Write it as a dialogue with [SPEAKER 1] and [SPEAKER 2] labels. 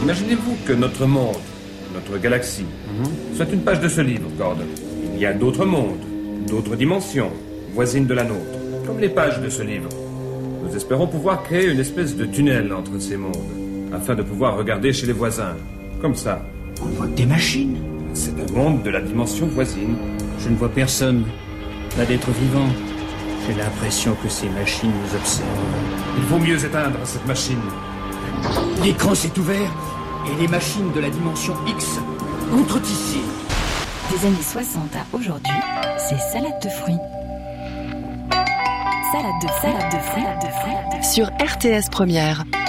[SPEAKER 1] Imaginez-vous que notre monde, notre galaxie, soit une page de ce livre, Gordon. Il y a d'autres mondes, d'autres dimensions, voisines de la nôtre, comme les pages de ce livre. Nous espérons pouvoir créer une espèce de tunnel entre ces mondes, afin de pouvoir regarder chez les voisins, comme ça.
[SPEAKER 2] On voit que des machines.
[SPEAKER 1] C'est un monde de la dimension voisine.
[SPEAKER 2] Je ne vois personne, pas d'être vivant. J'ai l'impression que ces machines nous observent.
[SPEAKER 1] Il vaut mieux éteindre cette machine.
[SPEAKER 2] L'écran s'est ouvert et les machines de la dimension X entrent ici.
[SPEAKER 3] Des années 60 à aujourd'hui, c'est salade de fruits. Salade de fruits.
[SPEAKER 4] Sur RTS Première.